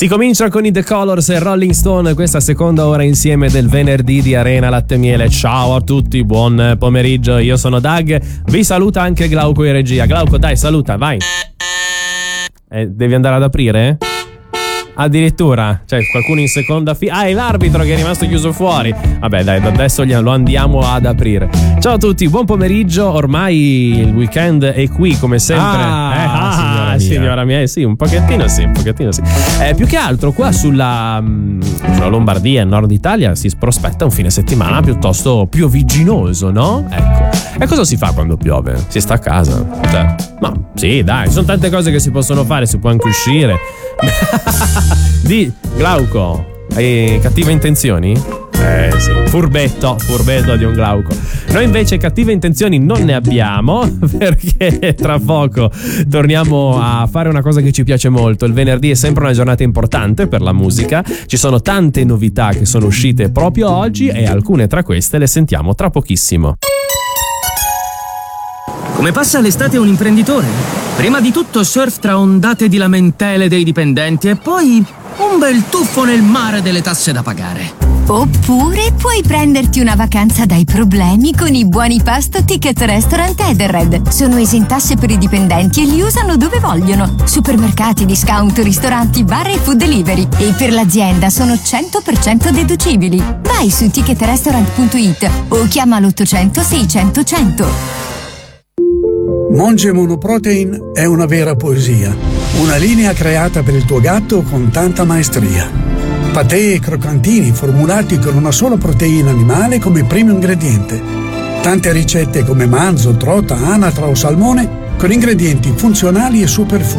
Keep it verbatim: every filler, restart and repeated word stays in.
Si comincia con i The Colors e Rolling Stone, questa seconda ora insieme del venerdì di Arena Latte Miele. Ciao a tutti, buon pomeriggio, io sono Doug, vi saluta anche Glauco in regia. Glauco, dai, saluta, vai. Eh, devi andare ad aprire? Addirittura, cioè qualcuno in seconda fila. Ah, è l'arbitro che è rimasto chiuso fuori. Vabbè, dai, adesso lo andiamo ad aprire. Ciao a tutti, buon pomeriggio. Ormai il weekend è qui come sempre. Ah, eh, ah signora mia. signora mia, eh, sì, un pochettino sì, un pochettino sì. Eh, più che altro qua sulla, sulla Lombardia, nord Italia, si prospetta un fine settimana piuttosto piovigginoso, no? Ecco. E cosa si fa quando piove? Si sta a casa. Cioè, no, sì, dai, ci sono tante cose che si possono fare, si può anche uscire. Di Glauco, hai cattive intenzioni? Eh sì, furbetto, furbetto di un Glauco. Noi invece cattive intenzioni non ne abbiamo, perché tra poco torniamo a fare una cosa che ci piace molto. Il venerdì è sempre una giornata importante per la musica. Ci sono tante novità che sono uscite proprio oggi e alcune tra queste le sentiamo tra pochissimo. Come passa l'estate un imprenditore? Prima di tutto surf tra ondate di lamentele dei dipendenti e poi un bel tuffo nel mare delle tasse da pagare. Oppure puoi prenderti una vacanza dai problemi con i buoni pasto Ticket Restaurant Edenred. Sono esentasse per i dipendenti e li usano dove vogliono. Supermercati, discount, ristoranti, bar e food delivery. E per l'azienda sono cento per cento deducibili. Vai su ticket restaurant punto it o chiama l'ottocento seicento cento. Monge Monoprotein è una vera poesia, una linea creata per il tuo gatto con tanta maestria. Patè e croccantini formulati con una sola proteina animale come primo ingrediente. Tante ricette come manzo, trota, anatra o salmone con ingredienti funzionali e superfood.